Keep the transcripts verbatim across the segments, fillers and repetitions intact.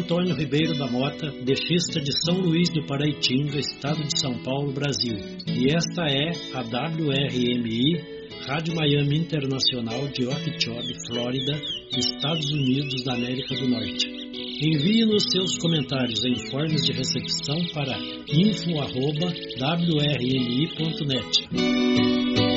Antônio Ribeiro da Mota, dexista de São Luís do Paraitinga, estado de São Paulo, Brasil. E esta é a W R M I, Rádio Miami Internacional de Okeechobee, Flórida, Estados Unidos da América do Norte. Envie-nos seus comentários em formas de recepção para info arroba w r m i ponto net.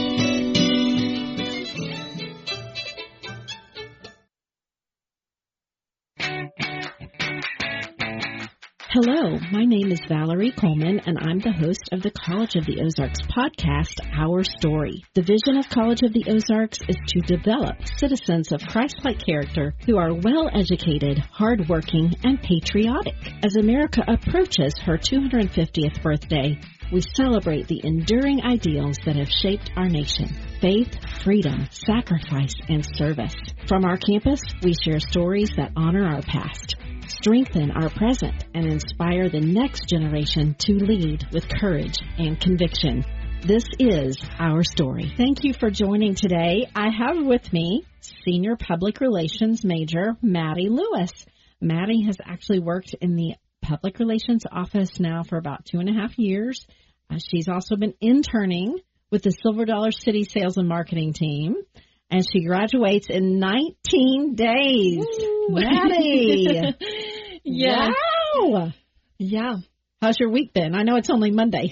Hello, my name is Valerie Coleman, and I'm the host of the College of the Ozarks podcast, Our Story. The vision of College of the Ozarks is to develop citizens of Christ-like character who are well-educated, hardworking, and patriotic. As America approaches her two hundred fiftieth birthday, we celebrate the enduring ideals that have shaped our nation: faith, freedom, sacrifice, and service. From our campus, we share stories that honor our past, strengthen our present, and inspire the next generation to lead with courage and conviction. This is Our Story. Thank you for joining today. I have with me Senior Public Relations Major Maddie Lewis. Maddie has actually worked in the Public Relations Office now for about two and a half years. Uh, she's also been interning with the Silver Dollar City Sales and Marketing team, and she graduates in nineteen days. Ooh. Maddie! Yeah. Wow! Yeah. How's your week been? I know it's only Monday.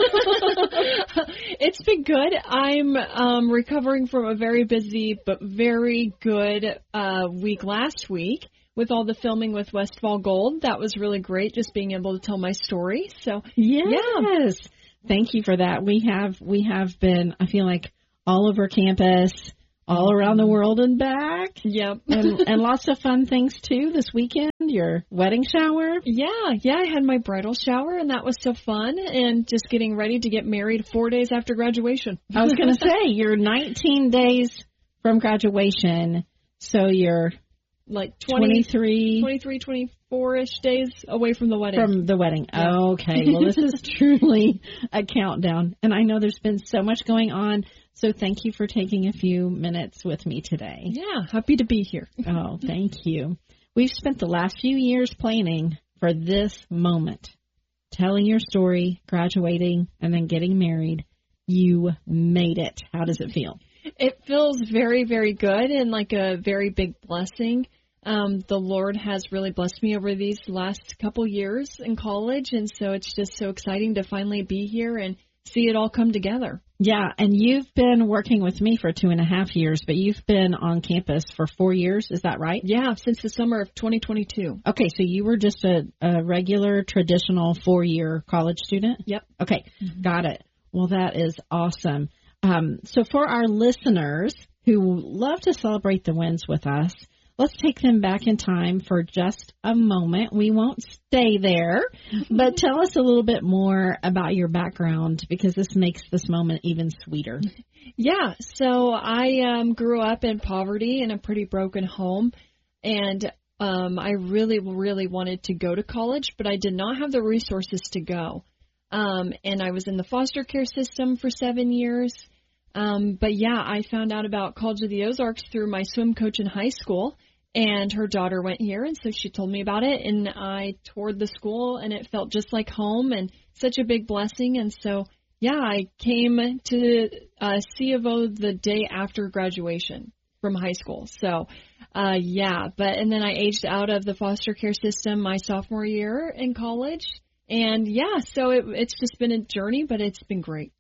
It's been good. I'm um, recovering from a very busy but very good uh, week last week with all the filming with Westfall Gold. That was really great, just being able to tell my story. So yes. Yeah. Thank you for that. We have we have been, I feel like, all over campus, all around the world and back. Yep. and, and lots of fun things, too, this weekend. Your wedding shower. Yeah, yeah. I had my bridal shower, and that was so fun. And just getting ready to get married four days after graduation. I was going to say, you're nineteen days from graduation, so you're like twenty, twenty-three, twenty-three, twenty-four-ish days away from the wedding. From the wedding. Yeah. Okay. Well, this is truly a countdown. And I know there's been so much going on. So thank you for taking a few minutes with me today. Yeah, happy to be here. Oh, thank you. We've spent the last few years planning for this moment, telling your story, graduating, and then getting married. You made it. How does it feel? It feels very, very good and like a very big blessing. Um, the Lord has really blessed me over these last couple years in college, and so it's just so exciting to finally be here and see it all come together. Yeah, and you've been working with me for two and a half years, but you've been on campus for four years. Is that right? Yeah, since the summer of twenty twenty-two. Okay, so you were just a, a regular, traditional four-year college student? Yep. Okay, mm-hmm. Got it. Well, that is awesome. Um, so for our listeners who love to celebrate the wins with us, let's take them back in time for just a moment. We won't stay there, but tell us a little bit more about your background, because this makes this moment even sweeter. Yeah, so I um, grew up in poverty in a pretty broken home, and um, I really, really wanted to go to college, but I did not have the resources to go. Um, and I was in the foster care system for seven years. Um, but, yeah, I found out about College of the Ozarks through my swim coach in high school. And her daughter went here, and so she told me about it, and I toured the school, and it felt just like home and such a big blessing. And so, yeah, I came to uh, C of O the day after graduation from high school. So, uh, yeah, but and then I aged out of the foster care system my sophomore year in college. And, yeah, so it, it's just been a journey, but it's been great.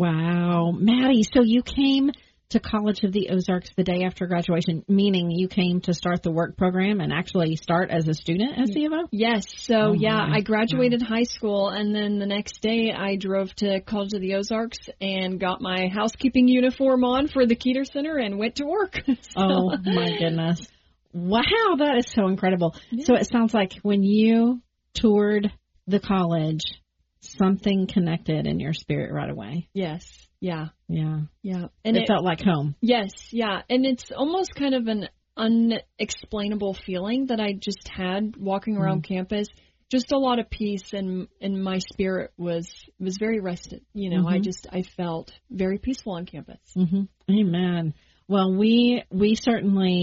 Wow. Maddie, so you came to College of the Ozarks the day after graduation, meaning you came to start the work program and actually start as a student at C of O? Yes. So, oh yeah, my. I graduated wow. high school, and then the next day I drove to College of the Ozarks and got my housekeeping uniform on for the Keeter Center and went to work. so. Oh, my goodness. Wow, that is so incredible. Yeah. So it sounds like when you toured the college, something connected in your spirit right away. Yes. Yeah. Yeah. Yeah. And it, it felt like home. Yes. Yeah. And it's almost kind of an unexplainable feeling that I just had walking around mm-hmm. campus. Just a lot of peace, and and my spirit was was very rested. You know, mm-hmm. I just I felt very peaceful on campus. Mm-hmm. Amen. Well, we we certainly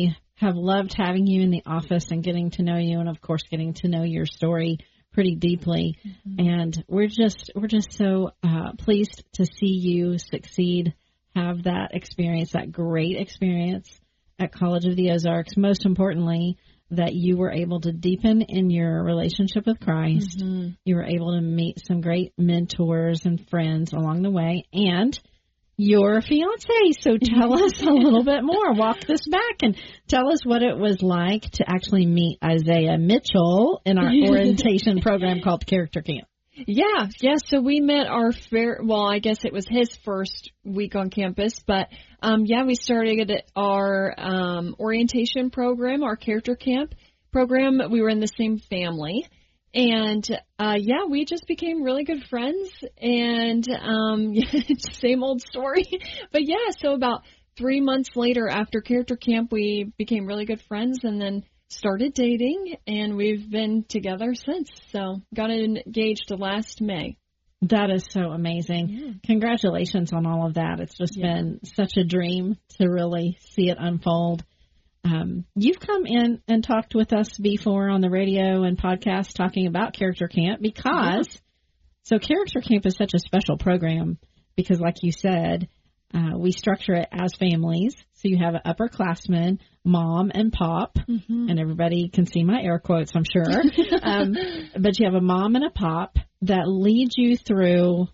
have loved having you in the office and getting to know you, and of course getting to know your story pretty deeply. Mm-hmm. And we're just we're just so uh, pleased to see you succeed, have that experience, that great experience at College of the Ozarks. Most importantly, that you were able to deepen in your relationship with Christ. Mm-hmm. You were able to meet some great mentors and friends along the way, and your fiance. So tell us a little bit more. Walk this back and tell us what it was like to actually meet Isaiah Mitchell in our orientation program called Character Camp. Yeah, yeah. So we met our fair, well, I guess it was his first week on campus, but um, yeah, we started our um, orientation program, our Character Camp program. We were in the same family. And, uh, yeah, we just became really good friends, and, um, same old story. But yeah, so about three months later after Character Camp, we became really good friends and then started dating, and we've been together since. So got engaged last May. That is so amazing. Yeah. Congratulations on all of that. It's just yeah. been such a dream to really see it unfold. Um, you've come in and talked with us before on the radio and podcast talking about Character Camp because, yeah. so Character Camp is such a special program because, like you said, uh, we structure it as families. So you have an upperclassman, mom, and pop, mm-hmm. and everybody can see my air quotes, I'm sure. um, but you have a mom and a pop that lead you through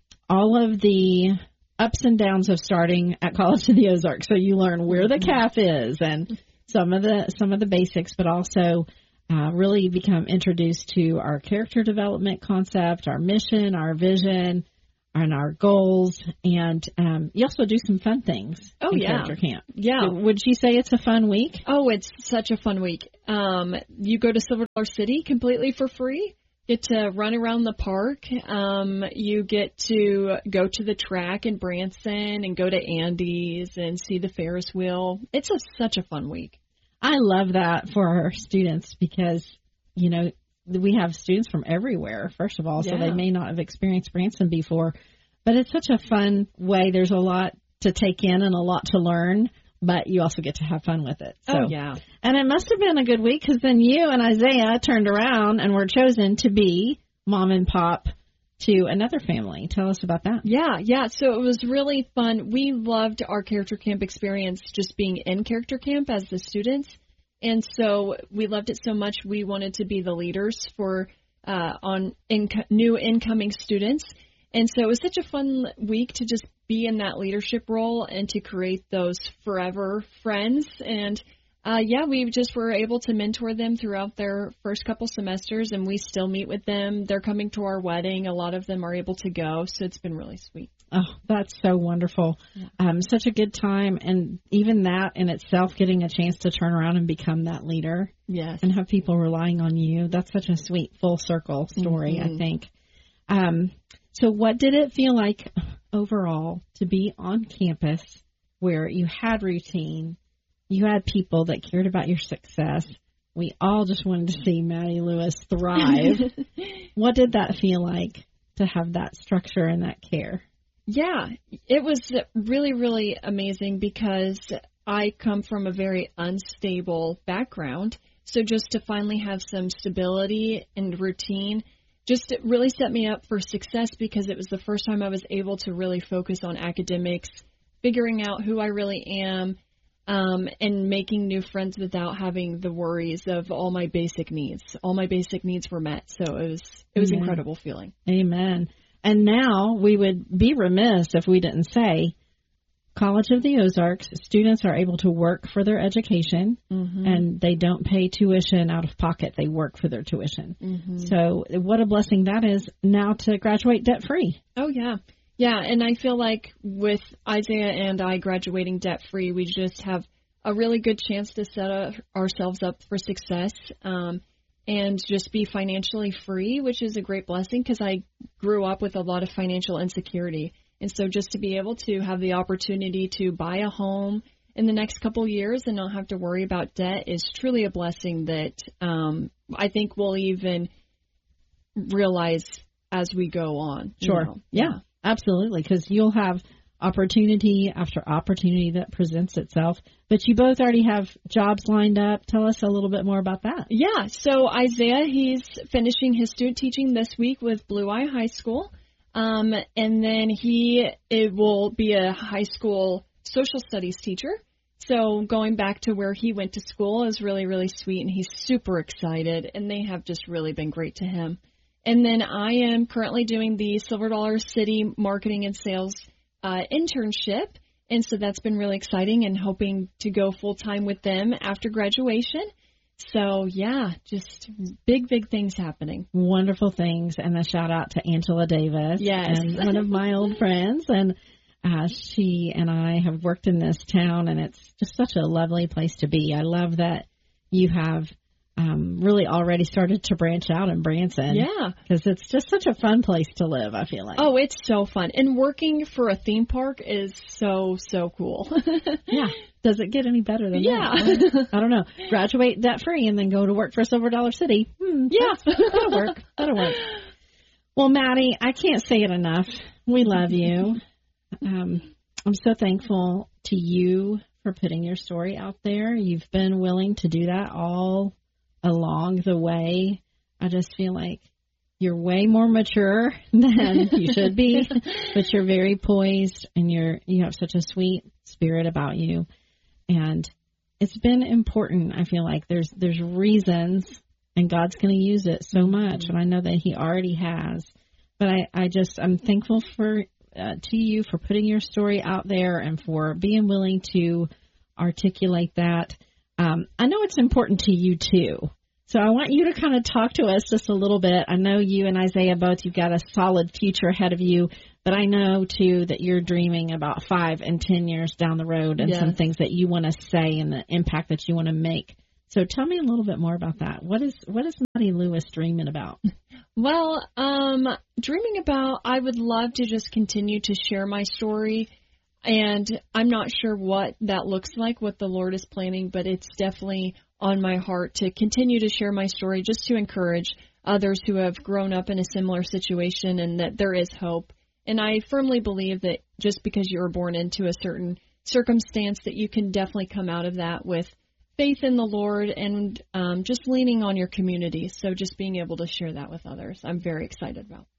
all of the ups and downs of starting at College of the Ozarks. So you learn where the C A F is and some of the some of the basics, but also uh, really become introduced to our character development concept, our mission, our vision, and our goals. And um, you also do some fun things oh, in yeah. Character Camp. Yeah. Would you say it's a fun week? Oh, it's such a fun week. Um, you go to Silver Dollar City completely for free. Get to run around the park. Um, you get to go to the track in Branson and go to Andy's and see the Ferris wheel. It's a, such a fun week. I love that for our students because, you know, we have students from everywhere, first of all, so yeah. they may not have experienced Branson before. But it's such a fun way. There's a lot to take in and a lot to learn, but you also get to have fun with it. So, oh, yeah. And it must have been a good week because then you and Isaiah turned around and were chosen to be mom and pop to another family. Tell us about that. Yeah, yeah. So it was really fun. We loved our Character Camp experience just being in Character Camp as the students. And so we loved it so much we wanted to be the leaders for uh, on inco- new incoming students. And so it was such a fun week to just be in that leadership role and to create those forever friends. And, uh, yeah, we just were able to mentor them throughout their first couple semesters, and we still meet with them. They're coming to our wedding. A lot of them are able to go, so it's been really sweet. Oh, that's so wonderful. Yeah. Um, such a good time. And even that in itself, getting a chance to turn around and become that leader. Yes. And have people relying on you. That's such a sweet full circle story, mm-hmm. I think. Um, so what did it feel like overall to be on campus where you had routine, you had people that cared about your success? We all just wanted to see Maddie Lewis thrive. What did that feel like to have that structure and that care? Yeah, it was really, really amazing because I come from a very unstable background. So just to finally have some stability and routine just really set me up for success because it was the first time I was able to really focus on academics, figuring out who I really am, um, and making new friends without having the worries of all my basic needs. All my basic needs were met. So it was it was an incredible feeling. Amen. And now we would be remiss if we didn't say College of the Ozarks, students are able to work for their education, mm-hmm. and they don't pay tuition out of pocket. They work for their tuition. Mm-hmm. So what a blessing that is now to graduate debt-free. Oh, yeah. Yeah, and I feel like with Isaiah and I graduating debt-free, we just have a really good chance to set up ourselves up for success um, and just be financially free, which is a great blessing because I grew up with a lot of financial insecurity. And so just to be able to have the opportunity to buy a home in the next couple of years and not have to worry about debt is truly a blessing that um, I think we'll even realize as we go on. Sure. You know? Yeah, absolutely. Because you'll have opportunity after opportunity that presents itself. But you both already have jobs lined up. Tell us a little bit more about that. Yeah, so Isaiah, he's finishing his student teaching this week with Blue Eye High School. Um, and then he it will be a high school social studies teacher. So going back to where he went to school is really, really sweet, and he's super excited, and they have just really been great to him. And then I am currently doing the Silver Dollar City marketing and sales uh, internship, and so that's been really exciting, and hoping to go full-time with them after graduation. So, yeah, just big, big things happening. Wonderful things, and a shout-out to Angela Davis. Yes. And one of my old friends, and uh, she and I have worked in this town, and it's just such a lovely place to be. I love that you have um, really already started to branch out in Branson. Yeah. Because it's just such a fun place to live, I feel like. Oh, it's so fun. And working for a theme park is so, so cool. Yeah. Does it get any better than yeah. that? I don't know. Graduate debt free and then go to work for Silver Dollar City. Hmm, yeah. That'll work. That'll work. Well, Maddie, I can't say it enough. We love you. Um, I'm so thankful to you for putting your story out there. You've been willing to do that all along the way. I just feel like you're way more mature than you should be, but you're very poised, and you're you have such a sweet spirit about you. And it's been important. I feel like there's there's reasons, and God's going to use it so much, and I know that He already has. But I, I just I'm thankful for uh, to you for putting your story out there and for being willing to articulate that. Um, I know it's important to you too. So I want you to kind of talk to us just a little bit. I know you and Isaiah both, you've got a solid future ahead of you, but I know too that you're dreaming about five and ten years down the road, and yes. some things that you want to say and the impact that you want to make. So tell me a little bit more about that. What is what is Maddie Lewis dreaming about? Well, um, dreaming about, I would love to just continue to share my story. And I'm not sure what that looks like, what the Lord is planning, but it's definitely on my heart to continue to share my story, just to encourage others who have grown up in a similar situation, and that there is hope. And I firmly believe that just because you were born into a certain circumstance, that you can definitely come out of that with faith in the Lord and um, just leaning on your community. So just being able to share that with others, I'm very excited about.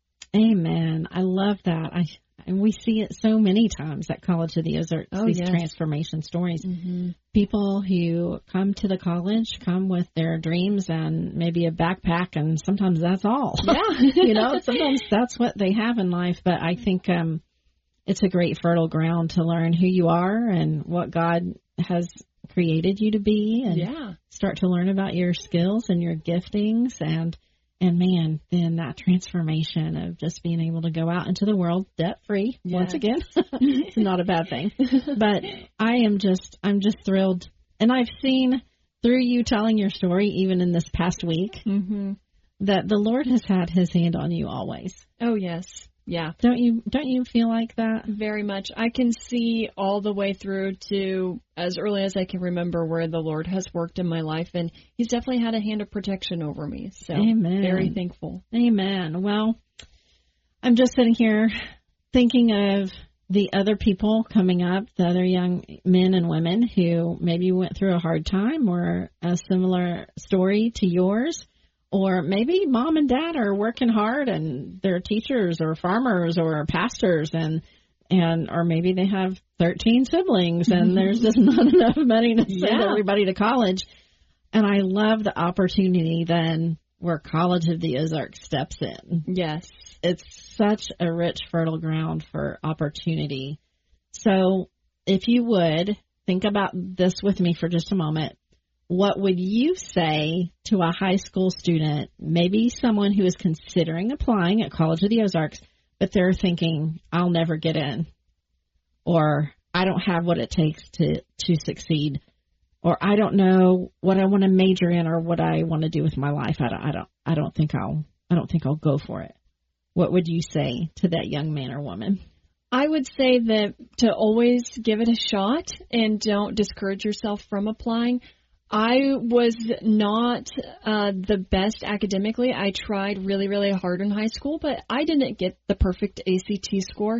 Amen. I love that. I And we see it so many times at College of the Ozarks, oh, these yes. transformation stories. Mm-hmm. People who come to the college come with their dreams and maybe a backpack, and sometimes that's all. Yeah. You know, sometimes that's what they have in life. But I think um, it's a great fertile ground to learn who you are and what God has created you to be, and yeah. start to learn about your skills and your giftings, and And, man, then that transformation of just being able to go out into the world debt-free, yes. once again, it's not a bad thing. But I am just, I'm just thrilled. And I've seen through you telling your story, even in this past week, mm-hmm. that the Lord has had His hand on you always. Oh, yes. Yeah. Don't you don't you feel like that? Very much. I can see all the way through to as early as I can remember where the Lord has worked in my life, and He's definitely had a hand of protection over me. So Amen. Very thankful. Amen. Well, I'm just sitting here thinking of the other people coming up, the other young men and women who maybe went through a hard time or a similar story to yours. Or maybe mom and dad are working hard and they're teachers or farmers or pastors, and and or maybe they have thirteen siblings and there's just not enough money to send yeah. everybody to college. And I love the opportunity then where College of the Ozarks steps in. Yes. It's such a rich, fertile ground for opportunity. So if you would, think about this with me for just a moment. What would you say to a high school student, maybe someone who is considering applying at College of the Ozarks, but they're thinking, I'll never get in, or I don't have what it takes to, to succeed, or I don't know what I want to major in or what I want to do with my life. I don't, I don't, I don't think I'll, I don't think I'll go for it. What would you say to that young man or woman? I would say that to always give it a shot and don't discourage yourself from applying. I was not uh, the best academically. I tried really, really hard in high school, but I didn't get the perfect A C T score.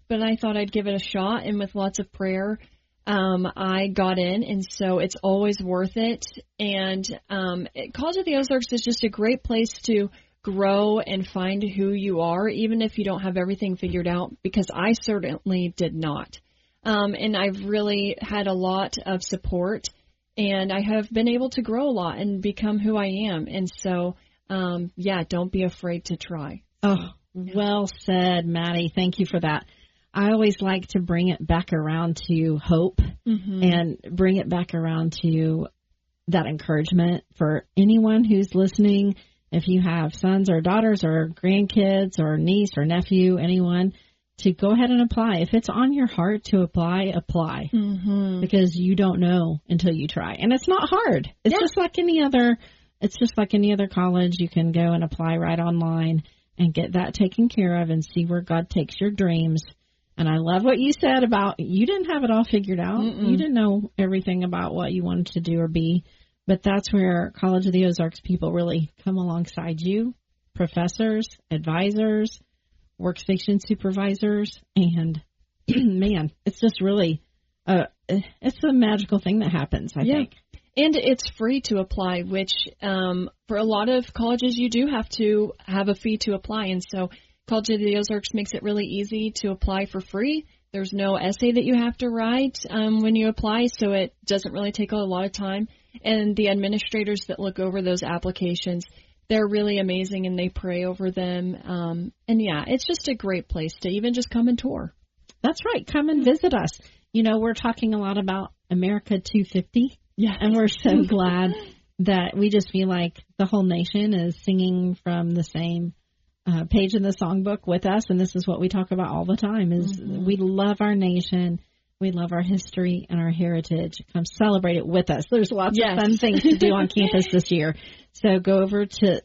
but I thought I'd give it a shot, and with lots of prayer, um, I got in, and so it's always worth it. And um, College of the Ozarks is just a great place to grow and find who you are, even if you don't have everything figured out, because I certainly did not. Um, and I've really had a lot of support, and I have been able to grow a lot and become who I am. And so, um, yeah, don't be afraid to try. Oh, well said, Maddie. Thank you for that. I always like to bring it back around to hope mm-hmm. and bring it back around to that encouragement for anyone who's listening. If you have sons or daughters or grandkids or niece or nephew, anyone, to go ahead and apply. If it's on your heart to apply, apply. Mm-hmm. Because you don't know until you try. And it's not hard. It's yeah. just like any other, it's just like any other college. You can go and apply right online and get that taken care of and see where God takes your dreams. And I love what you said about you didn't have it all figured out. Mm-mm. You didn't know everything about what you wanted to do or be. But that's where College of the Ozarks people really come alongside you, professors, advisors, workstation supervisors, and man, it's just really, uh, it's a magical thing that happens, I yeah. think. And it's free to apply, which um, for a lot of colleges you do have to have a fee to apply. And so College of the Ozarks makes it really easy to apply for free. There's no essay that you have to write um, when you apply, so it doesn't really take a lot of time. And the administrators that look over those applications, they're really amazing, and they pray over them. Um, and, yeah, it's just a great place to even just come and tour. That's right. Come and visit us. You know, we're talking a lot about America two fifty. Yeah. And we're so glad that we just feel like the whole nation is singing from the same uh, page in the songbook with us. And this is what we talk about all the time is mm-hmm. we love our nation. We love our history and our heritage. Come celebrate it with us. There's lots yes. of fun things to do on campus this year. So go over to